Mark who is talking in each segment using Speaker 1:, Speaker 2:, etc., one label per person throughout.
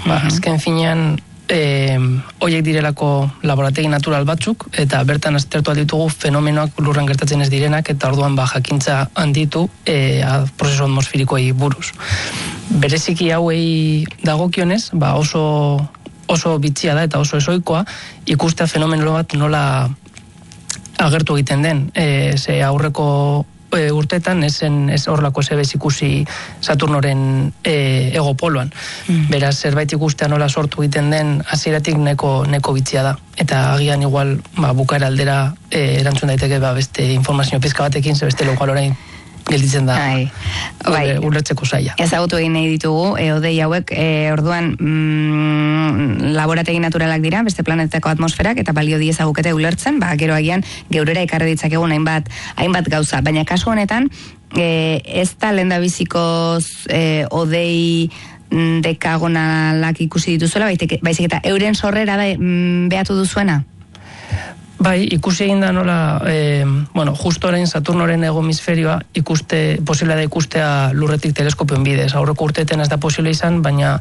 Speaker 1: Azken finean, horiek direlako laborategi natural batzuk, eta bertan aztertu alditugu fenomenoak lurran gertatzen ez direnak, eta orduan jakintza handitu prozesu atmosferikoei buruz. Bereziki hauei dagokionez, oso bitxia da eta oso ezoikoa, ikustea fenomeno bat nola agertu egiten den. Ze aurreko urtetan ez horlako zebez ikusi Saturnoren egopoloan. Beraz, zerbait ikustea nola sortu egiten den hasieratik neko bitxia da. Eta agian igual bukaera aldera erantzun daiteke beste informazio pizka batekin, ze beste lokal orain gelditzen da ulertzeko zaila.
Speaker 2: Ezagutu egin nahi ditugu, hodei hauek orduan laborategi naturalak dira, beste planetako atmosferak, eta balio diezagukete ulertzen, gero agian geurera ekarri ditzakegun hainbat gauza. Baina kasu honetan, ez da lehendabizikoz hodei dekagonalak ikusi dituzuela, baizik eta euren sorrera da behatu duzuena?
Speaker 1: Bai, ikusi egin da nola, justo orain Saturnoren hemisferioa posible da ikustea lurretik teleskopioen bidez. Aurreko urteetan ez da posible izan, baina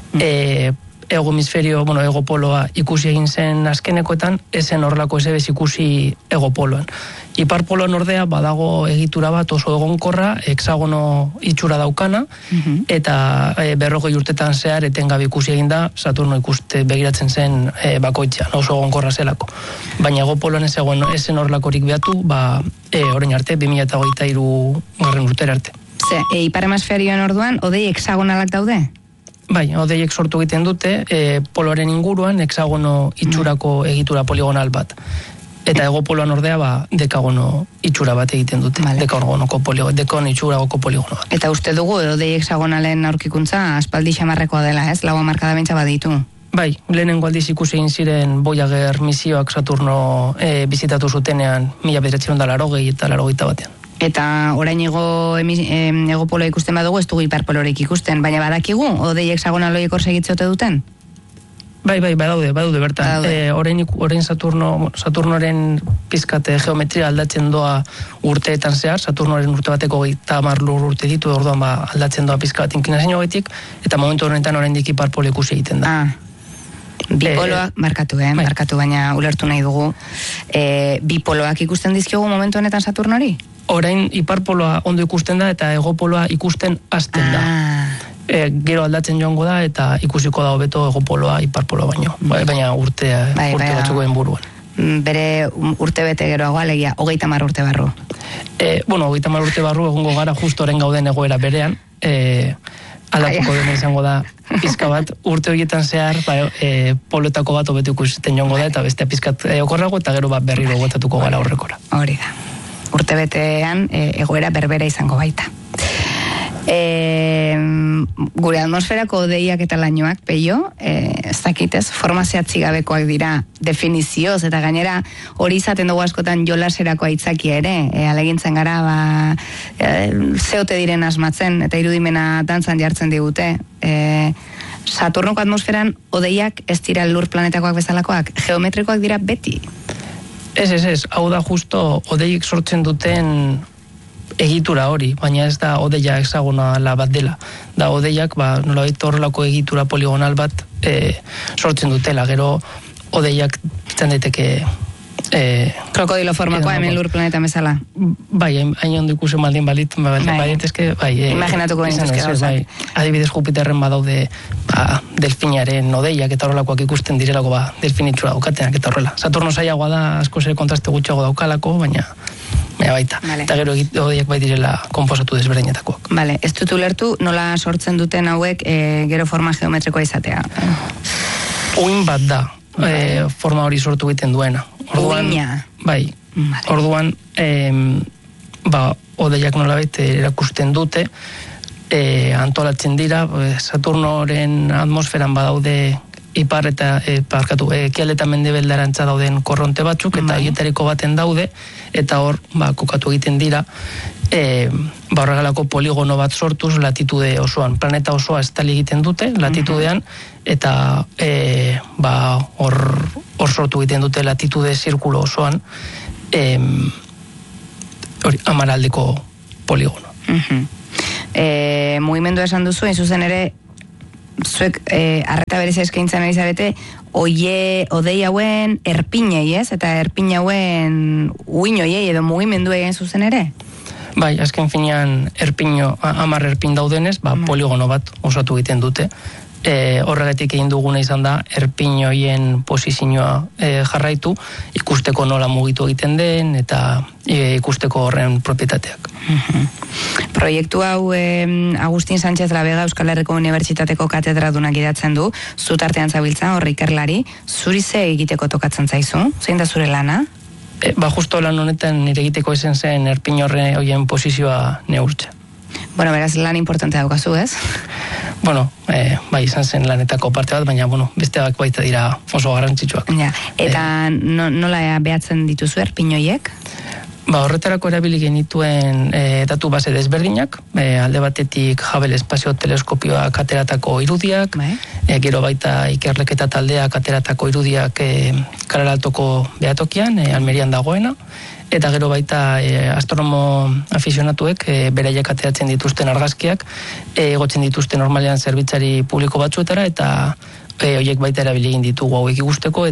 Speaker 1: egopoloa ikusi egin zen azkenekoetan, ezen horrelako ezebez ikusi egopoloan. Iparpoloan ordea badago egitura bat oso egonkorra, hexagono itxura daukana, eta 40 urtetan zehar etengabe ikusi egin da Saturno ikuste begiratzen zen bakoitzean, oso egonkorra zelako. Baina egopoloan ezen horrelakorik behatu, orain arte, 2023 garren urtera arte.
Speaker 2: Ipar hemisferioan orduan, hodei hexagonalak daude?
Speaker 1: Bai, hodeiek sortu egiten dute, poloaren inguruan hexagono itxurako egitura poligonal bat. Eta egopoloan ordea, dekagono itxura bat egiten dute. Dekagono itxurako poligono bat.
Speaker 2: Eta uste dugu, hodei hexagonalen aurkikuntza aspaldi xamarrekoa dela, ez? Lau hamarkada bentsa baditu.
Speaker 1: Bai, lehenengo aldiz ikusi egin ziren Voyager misioak Saturno bizitatu zutenean 1980 eta 80 batean.
Speaker 2: Eta orain egopoloa ikusten badugu, ez dugu hiperpolorik ikusten, baina badakigu, hodei hexagonaloik hor segitzeote duten?
Speaker 1: Bai, badaude bertan. Orain Saturnoren pizkate geometria aldatzen doa urteetan zehar, Saturnoren urte bateko 30 urte ditu, orduan aldatzen doa pizka bat inklinazio betik, eta momentu honetan oraindik hiperpolo ikusi egiten da.
Speaker 2: Bipoloak, markatu, baina ulertu nahi dugu. Bipoloak ikusten dizkiogu momentu honetan Saturnori?
Speaker 1: Orain hiperpoloa ondo ikusten da eta egopoloa ikusten hasten da. Gero aldatzen joango da eta ikusiko da hobeto egopoloa hiperpoloa baino. Baina urte batzukoen buruan.
Speaker 2: Bere urte bete geroagoa, alegia, 30 urte barru.
Speaker 1: 30 urte barru egongo gara justo oren gauden egoera berean. Aldatuko dena izango da pizka bat, urte horietan zehar poloetako bat hobeto ikusten joango da eta beste pizkat okorrago eta gero berriro gotatuko gara horrekora.
Speaker 2: Hori da. Urte betean egoera berbera izango baita. Gure atmosferako hodeiak eta lainoak, peio, ez dakitez, forma zehatzi gabekoak dira definizioz, eta gainera hori izaten dugu askotan jolaserako aitzakia ere, alegintzen gara, zeote diren asmatzen, eta irudimena dantzan jartzen digute. Saturnoko atmosferan hodeiak ez dira lur planetakoak bezalakoak, geometrikoak dira beti?
Speaker 1: Ez, hau da justo hodeiek sortzen duten egitura hori, baina ez da hodeia hexagonala bat dela. Da hodeiak, nolabait horrelako egitura poligonal bat sortzen dutela. Gero hodeiak izan daiteke
Speaker 2: krokodilo formakoa hemen lur planeta bezala.
Speaker 1: Bai, hain ondo ikusen baldin balit,
Speaker 2: imaginatuko benituzke.
Speaker 1: Adibidez Jupiterren badaude delfinaren hodeiak eta horrelakoak ikusten direlako delfinitxura daukatenak eta horrela. Saturno zailagoa da, asko zer kontraste gutxiago daukalako, baina baita. Eta gero hodeiak bai direla konposatu desberdinetakoak.
Speaker 2: Ez dut ulertu nola sortzen duten hauek gero forma geometrikoa izatea.
Speaker 1: Uin bat da forma hori sortu egiten duena.
Speaker 2: Uina.
Speaker 1: Bai. Orduan hodeiak nolabait erakusten dute, antolatzen dira, Saturnoren atmosferan badaude ipar eta ekialde eta mendebeldarantza dauden korronte batzuk, eta egietariko baten daude, eta hor kokatu egiten dira horregalako poligono bat sortuz latitude osoan. Planeta osoa estali egiten dute latitudean, eta hor sortu egiten dute latitude zirkulo osoan amaraldeko poligono.
Speaker 2: Mugimendua esan duzu, zuzen ere zuek arreta berezia eskaintzen ari zarete, odei hauen erpinei, ez? Eta erpin hauen uinoiei edo mugimendu egin zuzen ere?
Speaker 1: Bai, azken finean 10 erpin daudenez, poligono bat osatu egiten dute. Horregatik egin duguna izan da erpin hoien posizioa jarraitu, ikusteko nola mugitu egiten den eta ikusteko horren propietateak.
Speaker 2: Proiektu hau Agustin Sánchez Labega Euskal Herriko Unibertsitateko katedradunak idatzen du, zutartean zabiltza horri ikerlari, zuri ze egiteko tokatzen zaizu? Zein da zure lana?
Speaker 1: Justo lan honetan nire egiteko izan zen erpin horien posizioa neurtzea.
Speaker 2: Bueno, beraz lan importantea daukazu, ez?
Speaker 1: Bueno, bai, izan zen lanetako parte bat, baina, besteak baita dira oso garrantzitsuak.
Speaker 2: Ja, eta nola behatzen dituzu erpin horiek?
Speaker 1: Horretarako erabili genituen datu base desberdinak, alde batetik Hubble espazio teleskopioak ateratako irudiak, gero baita ikerleketa taldeak ateratako irudiak Kararaltoko behatokian, Almerian dagoena, eta gero baita astronomo aficionatuek beraiek ateratzen dituzten argazkiak egotzen dituzten normalean zerbitzari publiko batzuetara, eta horiek baita erabili egin ditugu hauek ikusteko,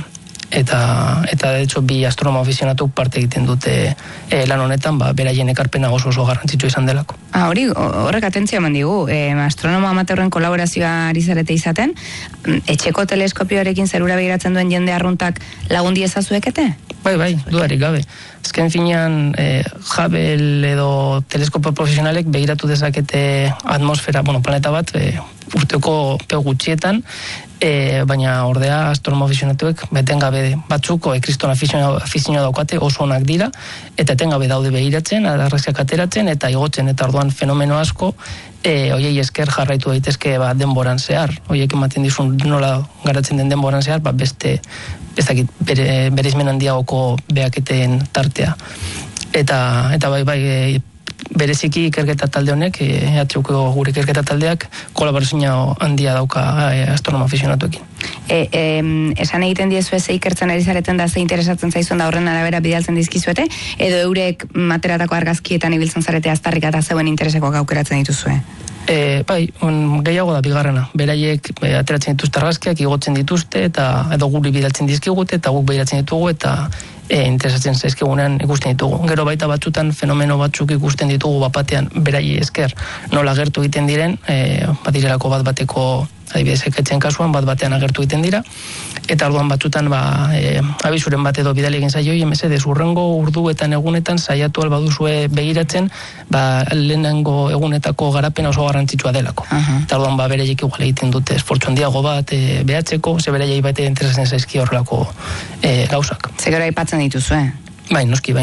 Speaker 1: eta de hecho bi astronomo aficionatuk parte egiten dute lan honetan, beraien ekarpena oso garrantzitsu izan delako.
Speaker 2: Horrek atentzio eman digu, astronomo amateurren kolaborazioa ari zarete izaten, etxeko teleskopioarekin zerura begiratzen duen jende arruntak lagundi ezazuekete?
Speaker 1: Bai, dudarik gabe. Azken finean, Hubble edo teleskopio profesionalek begiratu dezakete atmosfera, planeta bat, urteko gutxietan, baina ordea astronomo aficionatuek etengabe batzuko kriston afizioa daukate oso onak dira, eta etengabe daude begiratzen, argazkiak ateratzen, eta igotzen, eta orduan fenomeno asko, hoiei esker jarraitu daitezke denboran zehar. Hoiek ematen dizun nola garatzen den denboran zehar, beste bereizmen handiagoko behaketen tartea. Eta bai, bereziki ikerketa talde honek, EHUko gure ikerketa taldeak, kolaborazio handia dauka astronomo aficionatuekin.
Speaker 2: Esan egiten diezu ez ikertzen ari zareten da ze interesatzen zaizuen da horren arabera bidaltzen dizkizuete, edo eurek materatako argazkietan ibiltzen zarete aztarrik eta zeuen intereseko aukeratzen dituzue?
Speaker 1: Bai, gehiago da bigarrena. Beraiek ateratzen dituzte argazkiak, igotzen dituzte, eta edo guri bidaltzen dizkigute, eta guk behiratzen ditugu, eta interesatzen zaizkigunean ikusten ditugu. Gero baita batzutan fenomeno batzuk ikusten ditugu bapatean beraiei esker nola agertu egiten diren, badirelako bateko adibidez eketzen kasuan batean agertu egiten dira, eta orduan batzutan abizuren bat edo bidali egin zaioi, mesedez urrengo urduetan egunetan saiatu albaduzue begiratzen, lehenengo egunetako garapena oso garrantzitsua delako. Eta orduan bereiek igual egiten dute esfortzu handiago bat behatzeko, ze beraiei baita interesatzen zaizki horrelako gauzak.
Speaker 2: Zegero aipatzen dituzue?
Speaker 1: Bai, noski.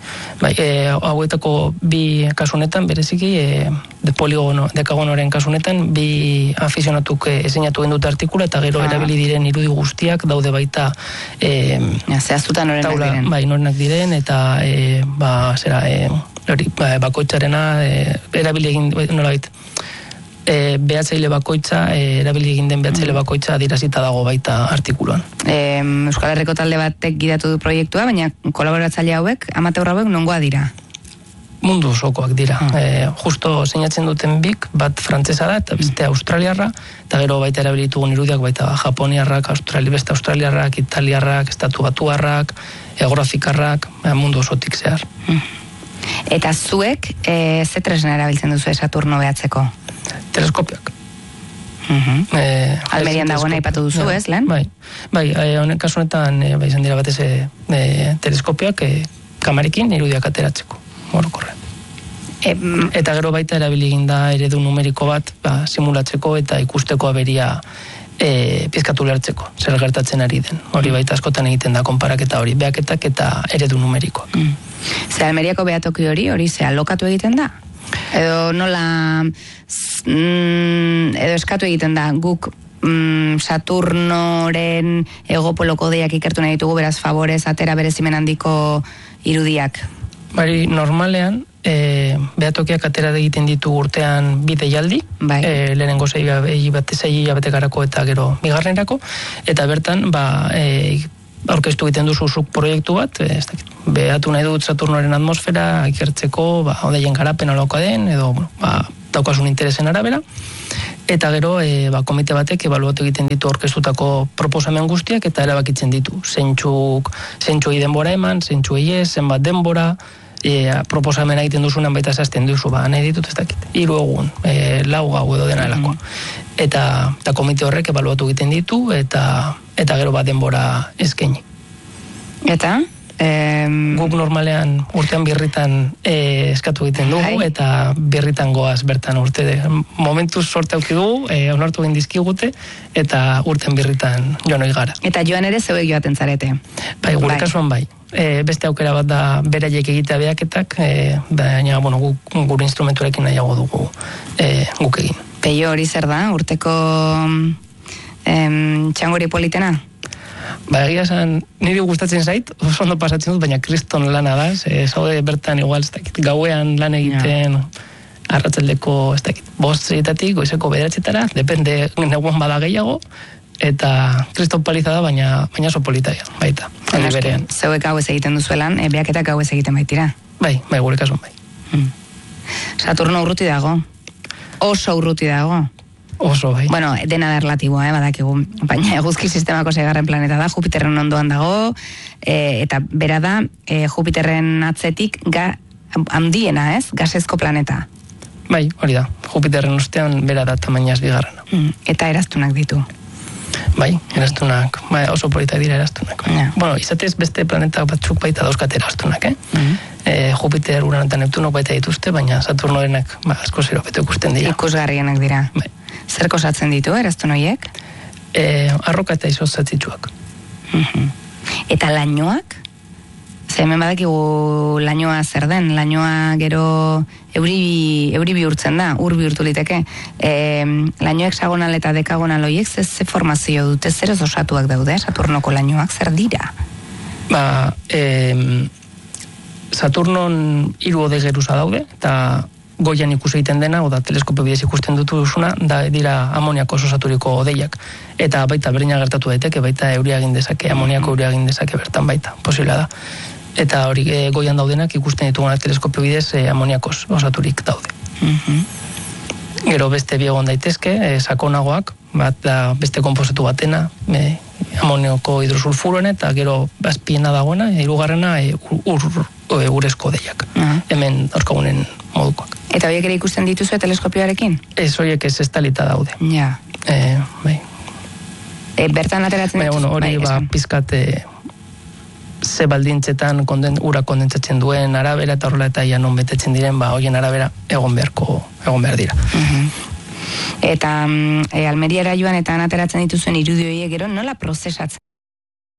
Speaker 1: Hauetako bi kasunetan, bereziki, dekagonoren kasunetan, bi afizionatuk eseinatu dute artikula, eta gero erabili diren irudi guztiak daude baita
Speaker 2: zehaztuta norenak diren.
Speaker 1: Bai, norenak diren, eta bakoitzarena erabili egin, nolabait, behatzaile bakoitza, erabili egin den behatzaile bakoitza adirazita dago baita artikuluan.
Speaker 2: Euskal Herriko talde batek gidatu du proiektua, baina kolaboratzaile hauek, amateur hauek nongoa dira?
Speaker 1: Mundu osokoak dira. Justo zeinatzen duten bik, bat frantsesa da, eta beste australiarra, eta gero baita erabilitugun irudiak, baita japoniarrak, beste australiarrak, italiarrak, estatu batuarrak, geografikarrak, mundu osotik zehar.
Speaker 2: Eta zuek, ze tresna erabiltzen duzu Saturno behatzeko?
Speaker 1: Teleskopioak.
Speaker 2: Almerian dagoena aipatu duzu, ez, lehen?
Speaker 1: Bai, honen kasunetan izan dira batez teleskopioak kamarekin irudiak ateratzeko, orokorrean. Eta gero baita erabili egin da eredu numeriko bat simulatzeko eta ikusteko aberia pizkatu lertzeko, zer gertatzen ari den. Hori baita askotan egiten da konparaketa hori, behaketak eta eredu numerikoak.
Speaker 2: Ze Almeriako behatoki hori ze alokatu egiten da? Edo nola edo eskatu egiten da guk Saturnoren egopoloko deiak ikertu nahi ditugu, beraz favorez atera berezimen handiko irudiak.
Speaker 1: Bari, normalean behatokiak atera egiten ditu urtean bi deialdi, lehenengo 6 hilabetekarako eta gero bigarrenerako, eta bertan aurkeztu egiten duzu zuk proiektu bat, behatu nahi dut Saturnoren atmosfera ikertzeko, odeien garapen olauka den, edo daukasun interesen arabera, Eta gero, komite batek ebaluatu egiten ditu aurkeztutako proposamen guztiak eta erabakitzen ditu. Zeintzuei denbora eman, zeintzuei ez, zenbat denbora, proposamena egiten duzunan baita zazten duzu, nahi ditut ez dakit, 3 egun, 4 gau edo dena elako. Eta komite horrek ebaluatu egiten ditu eta gero denbora eskaini.
Speaker 2: Eta?
Speaker 1: Guk normalean urtean birritan eskatu egiten dugu, eta birritan goaz bertan urte. Momentuz sorte auki dugu, onartu egin dizkigute, eta urtean birritan joan oi gara.
Speaker 2: Eta joan ere zeuek joaten zarete?
Speaker 1: Bai, gure kasuan bai. Beste aukera bat da beraiek egitea behaketak, baina gure instrumenturekin nahiago dugu guk egin.
Speaker 2: Peio, hori zer da, urteko txangori politena?
Speaker 1: Egia esan, niri gustatzen zait, oso ondo pasatzen dut, baina kriston lana da, zaude bertan igual, ez dakit, gauean lan egiten, arratsaldeko, ez dakit, 5:00 goizeko 9:00, depende neguan bada gehiago, eta kriston paliza da, baina oso polita baita, aldi berean.
Speaker 2: Zeuek gauez egiten duzuelan, behaketak gauez egiten baitira?
Speaker 1: Bai, gure kasuan bai.
Speaker 2: Saturno urruti dago? Oso urruti dago?
Speaker 1: Oso, bai.
Speaker 2: Bueno, dena da relatiboa, badakigu. Baina eguzki sistemako 6. planeta da, Jupiterren ondoan dago, eta bera da, Jupiterren atzetik handiena, ez? Gasezko planeta.
Speaker 1: Bai, hori da. Jupiterren ostean bera da tamainaz 2.
Speaker 2: Eta eraztunak ditu.
Speaker 1: Bai, eraztunak. Oso politak dira eraztunak. Bueno, izatez beste planeta batzuk baita dauzkat eraztunak, Jupiter, Urano eta Neptuno baita dituzte, baina Saturnorenak asko zero beto ikusten dira.
Speaker 2: Ikusgarrienak dira.
Speaker 1: Bai.
Speaker 2: Zerko osatzen ditu, eraztun horiek?
Speaker 1: Arroka eta izozatzitsuak.
Speaker 2: Eta lainoak? Hemen badakigu lainoa zer den, lainoa gero euri bihurtzen da, ur bihurtu liteke. Laino hexagonal eta dekagonal horiek ze formazio dute, zer ez osatuak daude, Saturnoko lainoak, zer dira?
Speaker 1: Saturnon 3 ode geruza daude, eta goian ikusi egiten dena, oda teleskopio bidez ikusten dutuzuna, da dira amoniako osaturiko odeiak. Eta baita berdina gertatu daiteke, baita euria egin dezake, amoniako euria egin dezake bertan baita, posibla da. Eta hori goian daudenak ikusten dituguna teleskopio bidez amoniakos osaturik daude. Gero beste biegon daitezke, sakonagoak, bat da beste konposatu batena, amonioko hidrosulfuroen, eta gero azpiena dagoena, 3. urezko odeiak. Hemen dauzkagunen modukoak.
Speaker 2: Eta horiek ere ikusten dituzue teleskopioarekin?
Speaker 1: Ez, horiek ez estalita daude.
Speaker 2: Ja.
Speaker 1: Bai.
Speaker 2: Bertan ateratzen dituz?
Speaker 1: Hori pizkat ze baldintzetan ura kondentsatzen duen arabera eta horrela eta non betetzen diren, horien arabera egon behar dira.
Speaker 2: Eta Almeriara joan eta ateratzen dituzuen irudi horiek gero nola prozesatzen?